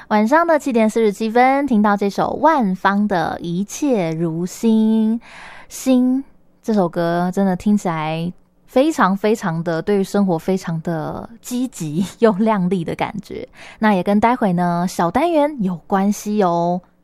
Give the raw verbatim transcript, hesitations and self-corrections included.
晚上的七点四十七分，听到这首万芳的一切如新。新这首歌真的听起来非常非常的对于生活非常的积极又亮丽的感觉，那也跟待会呢小单元有关系哦。